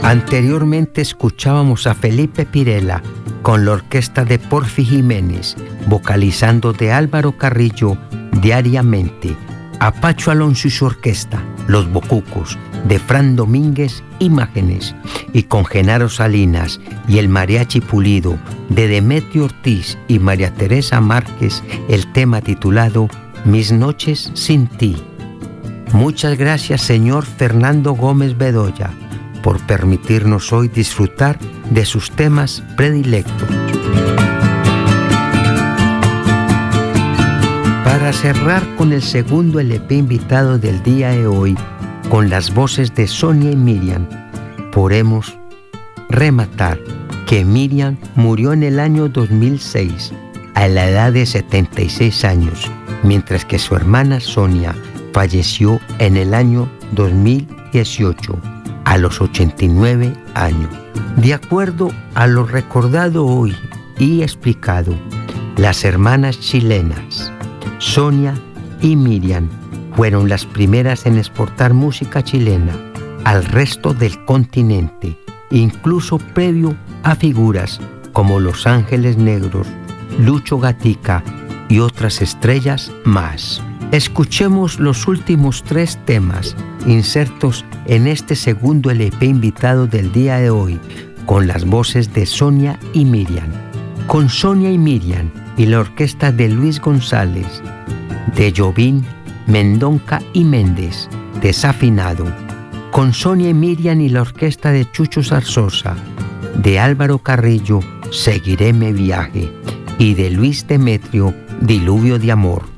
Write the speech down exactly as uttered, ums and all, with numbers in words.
Anteriormente escuchábamos a Felipe Pirela con la orquesta de Porfi Jiménez, vocalizando de Álvaro Carrillo diariamente, a Pacho Alonso y su orquesta, Los Bocucos, de Fran Domínguez, Imágenes, y con Genaro Salinas y el Mariachi Pulido, de Demetrio Ortiz y María Teresa Márquez, el tema titulado Mis noches sin ti. Muchas gracias, señor Fernando Gómez Bedoya, por permitirnos hoy disfrutar de sus temas predilectos. Para cerrar con el segundo L P invitado del día de hoy, con las voces de Sonia y Miriam, podemos rematar que Miriam murió en el año dos mil seis, a la edad de setenta y seis años, mientras que su hermana Sonia falleció en el año dos mil dieciocho, a los ochenta y nueve años. De acuerdo a lo recordado hoy y explicado, las hermanas chilenas Sonia y Miriam fueron las primeras en exportar música chilena al resto del continente, incluso previo a figuras como Los Ángeles Negros, Lucho Gatica y otras estrellas más. Escuchemos los últimos tres temas insertos en este segundo L P invitado del día de hoy, con las voces de Sonia y Miriam. Con Sonia y Miriam y la orquesta de Luis González, de Jobim, Mendonca y Méndez, Desafinado. Con Sonia y Miriam y la orquesta de Chucho Zarzosa, de Álvaro Carrillo, Seguiré mi viaje, y de Luis Demetrio, Diluvio de amor.